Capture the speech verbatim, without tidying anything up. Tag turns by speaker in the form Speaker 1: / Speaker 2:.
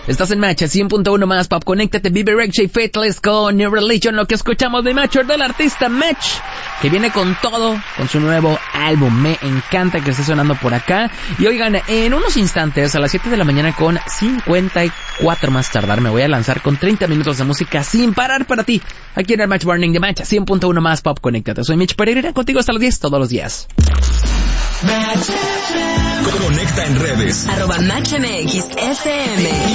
Speaker 1: Estás en Match, cien punto uno más pop. Conéctate, Vive Rexha y Faithless con New Religion. Lo que escuchamos de Match del artista Match, que viene con todo, con su nuevo álbum. Me encanta que esté sonando por acá. Y oigan, en unos instantes, a las siete de la mañana con cincuenta y cuatro más tardar, me voy a lanzar con treinta minutos de música sin parar para ti, aquí en el Match Morning de Match, cien punto uno más pop. Conéctate, soy Mitch Pereira, contigo hasta las diez todos los días.
Speaker 2: Conecta en redes.
Speaker 3: Arroba Match M X F M.